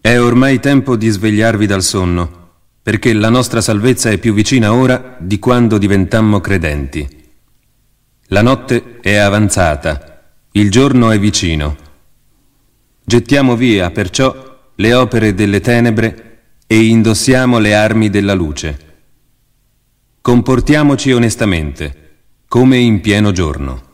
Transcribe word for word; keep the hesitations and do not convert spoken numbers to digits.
È ormai tempo di svegliarvi dal sonno, perché la nostra salvezza è più vicina ora di quando diventammo credenti. La notte è avanzata, il giorno è vicino. Gettiamo via, perciò, le opere delle tenebre e indossiamo le armi della luce. Comportiamoci onestamente, come in pieno giorno.